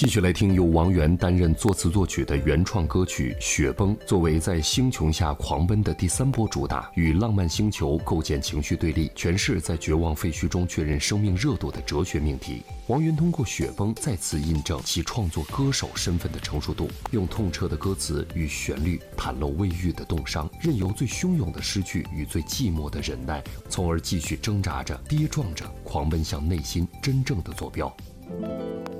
继续来听由王源担任作词作曲的原创歌曲《雪崩》，作为在星穹下狂奔的第3波主打，与浪漫星球构建情绪对立，诠释在绝望废墟中确认生命热度的哲学命题。王源通过《雪崩》再次印证其创作歌手身份的成熟度，用痛彻的歌词与旋律袒露未愈的冻伤，任由最汹涌的诗句与最寂寞的忍耐，从而继续挣扎着、跌撞着，狂奔向内心真正的坐标。